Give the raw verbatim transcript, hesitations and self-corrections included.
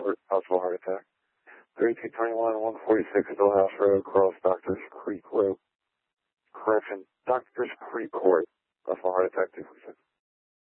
report possible heart attack. thirty-two twenty-one, one forty-six Stillhouse Road, across Doctors Creek Road. Correction, Doctors Creek Court. Possible heart attack, two forty-six.